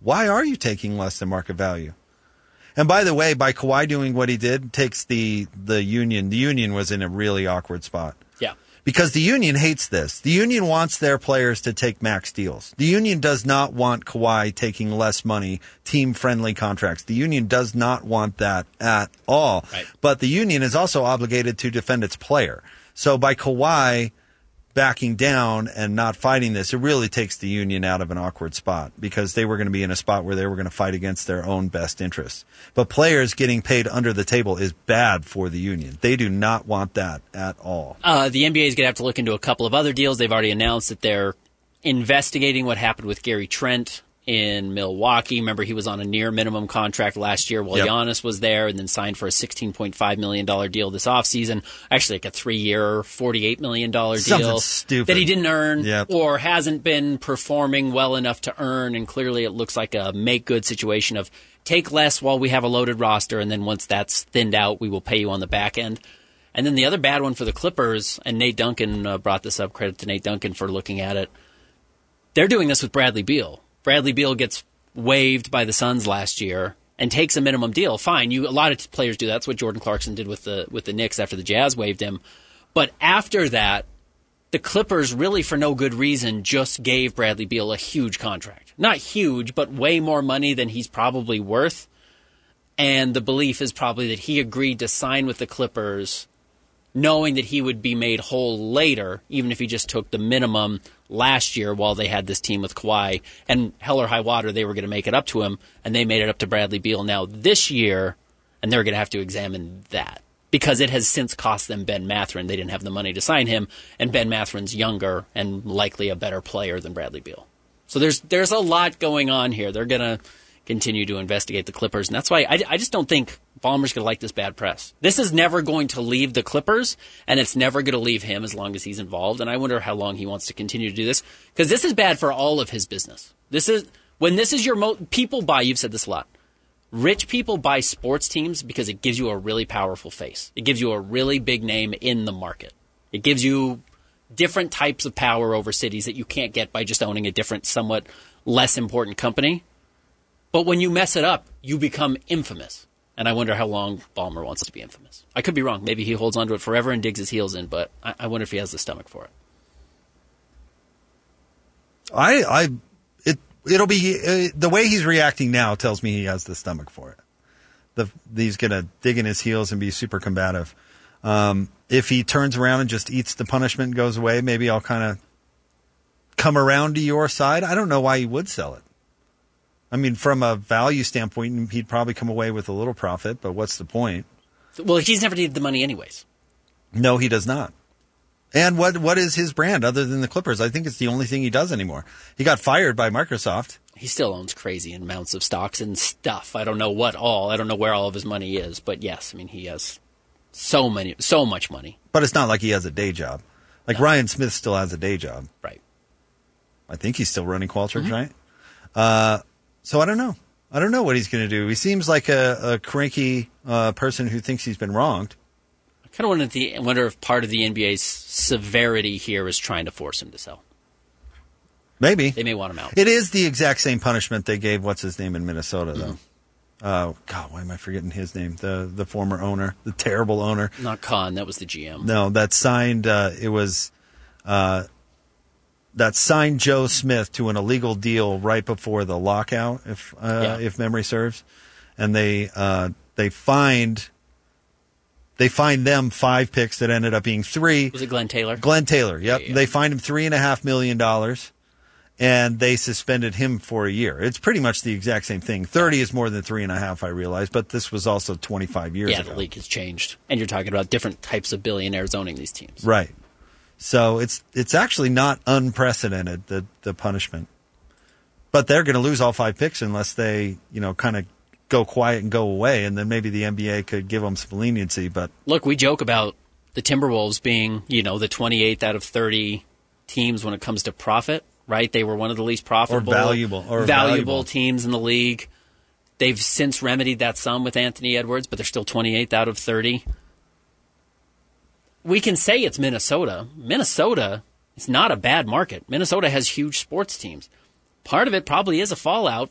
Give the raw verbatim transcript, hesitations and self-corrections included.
Why are you taking less than market value? And by the way, by Kawhi doing what he did, takes the, the union. The union was in a really awkward spot. Yeah. Because the union hates this. The union wants their players to take max deals. The union does not want Kawhi taking less money, team-friendly contracts. The union does not want that at all. Right. But the union is also obligated to defend its player. So by Kawhi backing down and not fighting this, it really takes the union out of an awkward spot because they were going to be in a spot where they were going to fight against their own best interests. But players getting paid under the table is bad for the union. They do not want that at all. Uh, the N B A is going to have to look into a couple of other deals. They've already announced that they're investigating what happened with Gary Trent in Milwaukee. Remember, he was on a near minimum contract last year while Yep. Giannis was there and then signed for a sixteen point five million dollars deal this offseason. Actually, like a three-year, forty-eight million dollars Something deal stupid. that he didn't earn Yep. or hasn't been performing well enough to earn. And clearly it looks like a make-good situation of take less while we have a loaded roster, and then once that's thinned out, we will pay you on the back end. And then the other bad one for the Clippers, and Nate Duncan uh, brought this up, credit to Nate Duncan for looking at it, they're doing this with Bradley Beal. Bradley Beal gets waived by the Suns last year and takes a minimum deal. Fine, you a lot of players do that. That's what Jordan Clarkson did with the with the Knicks after the Jazz waived him. But after that, the Clippers really for no good reason just gave Bradley Beal a huge contract. Not huge, but way more money than he's probably worth. And the belief is probably that he agreed to sign with the Clippers knowing that he would be made whole later, even if he just took the minimum last year while they had this team with Kawhi. And hell or high water, they were going to make it up to him, and they made it up to Bradley Beal now this year, and they're going to have to examine that. Because it has since cost them Ben Mathurin. They didn't have the money to sign him, and Ben Mathurin's younger and likely a better player than Bradley Beal. So there's there's a lot going on here. They're going to continue to investigate the Clippers, and that's why I, I just don't think Ballmer's going to like this bad press. This is never going to leave the Clippers, and it's never going to leave him as long as he's involved, and I wonder how long he wants to continue to do this, because this is bad for all of his business. This is when this is your mo- people buy, you've said this a lot, rich people buy sports teams because it gives you a really powerful face. It gives you a really big name in the market. It gives you different types of power over cities that you can't get by just owning a different, somewhat less important company. But when you mess it up, you become infamous. And I wonder how long Ballmer wants to be infamous. I could be wrong. Maybe he holds on to it forever and digs his heels in, but I, I wonder if he has the stomach for it. I, I, it, it'll be uh, the way he's reacting now tells me he has the stomach for it. The he's gonna dig in his heels and be super combative. Um, if he turns around and just eats the punishment and goes away, maybe I'll kind of come around to your side. I don't know why he would sell it. I mean, from a value standpoint, he'd probably come away with a little profit, but what's the point? Well, he's never needed the money anyways. No, he does not. And what what is his brand other than the Clippers? I think it's the only thing he does anymore. He got fired by Microsoft. He still owns crazy amounts of stocks and stuff. I don't know what all. I don't know where all of his money is, but yes, I mean, he has so many, so much money. But it's not like he has a day job. Like no. Ryan Smith still has a day job. Right. I think he's still running Qualtrics, mm-hmm. right? Uh, so I don't know. I don't know what he's going to do. He seems like a, a cranky uh, person who thinks he's been wronged. I kind of wonder if, the, wonder if part of the N B A's severity here is trying to force him to sell. Maybe. They may want him out. It is the exact same punishment they gave, what's his name in Minnesota, though. Mm-hmm. Uh, God, why am I forgetting his name? The the former owner, the terrible owner. Not Khan, that was the G M. No, that signed, uh, it was... Uh, that signed Joe Smith to an illegal deal right before the lockout, if uh, yeah. if memory serves, and they uh, they fined they fined them five picks that ended up being three. Was it Glenn Taylor? Glenn Taylor, yep. Yeah, yeah. They fined him three and a half million dollars, and they suspended him for a year. It's pretty much the exact same thing. Thirty is more than three and a half, I realize, but this was also twenty-five years yeah, ago. Yeah, the league has changed, and you're talking about different types of billionaires owning these teams, right? So it's it's actually not unprecedented, the the punishment. But they're going to lose all five picks unless they, you know, kind of go quiet and go away, and then maybe the N B A could give them some leniency. But look, we joke about the Timberwolves being, you know, the twenty-eighth out of thirty teams when it comes to profit, right? They were one of the least profitable or valuable or valuable, valuable teams in the league. They've since remedied that some with Anthony Edwards, but they're still twenty-eighth out of thirty. We can say it's Minnesota. Minnesota is not a bad market. Minnesota has huge sports teams. Part of it probably is a fallout